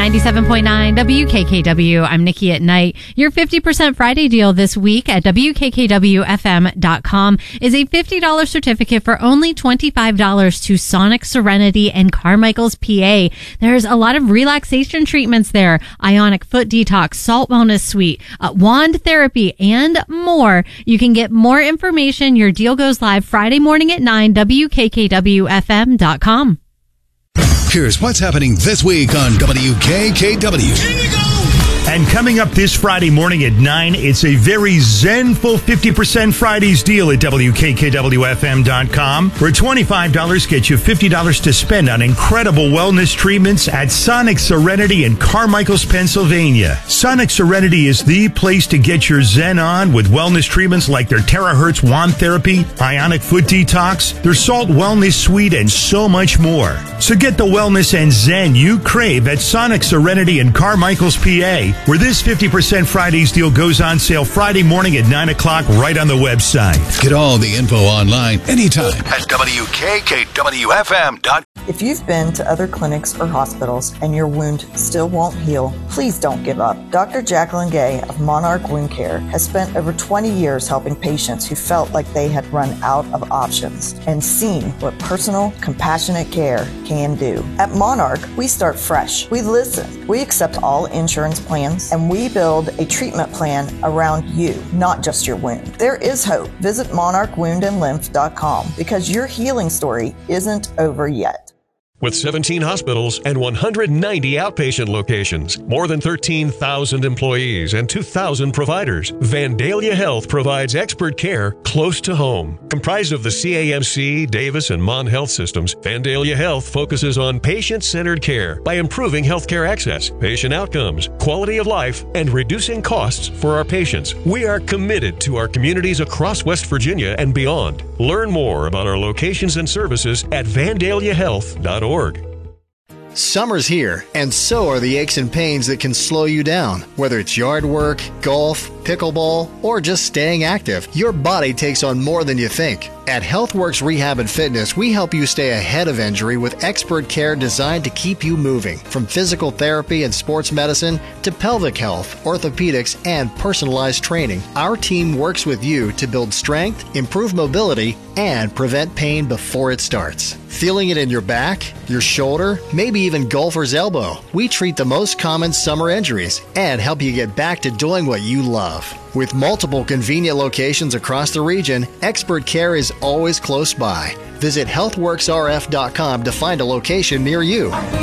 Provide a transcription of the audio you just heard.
97.9 WKKW. I'm Nikki at Night. Your 50% Friday deal this week at WKKWFM.com is a $50 certificate for only $25 to Sonic Serenity and Carmichael's PA. There's a lot of relaxation treatments there. Ionic foot detox, salt wellness suite, wand therapy, and more. You can get more information. Your deal goes live Friday morning at 9, WKKWFM.com. Here's what's happening this week on WKKW. Here you go! And coming up this Friday morning at 9, it's a very zenful 50% Fridays deal at WKKWFM.com. For $25, get you $50 to spend on incredible wellness treatments at Sonic Serenity in Carmichael's, Pennsylvania. Sonic Serenity is the place to get your zen on with wellness treatments like their terahertz wand therapy, ionic foot detox, their salt wellness suite, and so much more. So get the wellness and zen you crave at Sonic Serenity in Carmichael's, PA, where this 50% Fridays deal goes on sale Friday morning at 9 o'clock right on the website. Get all the info online anytime at WKKWFM.com. If you've been to other clinics or hospitals and your wound still won't heal, please don't give up. Dr. Jacqueline Gay of Monarch Wound Care has spent over 20 years helping patients who felt like they had run out of options and seen what personal, compassionate care can do. At Monarch, we start fresh. We listen. We accept all insurance plans, and we build a treatment plan around you, not just your wound. There is hope. Visit monarchwoundandlymph.com because your healing story isn't over yet. With 17 hospitals and 190 outpatient locations, more than 13,000 employees and 2,000 providers, Vandalia Health provides expert care close to home. Comprised of the CAMC, Davis, and Mon Health systems, Vandalia Health focuses on patient-centered care by improving healthcare access, patient outcomes, quality of life, and reducing costs for our patients. We are committed to our communities across West Virginia and beyond. Learn more about our locations and services at vandaliahealth.org. Summer's here, and so are the aches and pains that can slow you down. Whether it's yard work, golf, pickleball, or just staying active, your body takes on more than you think. At HealthWorks Rehab and Fitness, we help you stay ahead of injury with expert care designed to keep you moving. From physical therapy and sports medicine to pelvic health, orthopedics, and personalized training, our team works with you to build strength, improve mobility, and prevent pain before it starts. Feeling it in your back, your shoulder, maybe even golfer's elbow? We treat the most common summer injuries and help you get back to doing what you love. With multiple convenient locations across the region, expert care is always close by. Visit healthworksrf.com to find a location near you.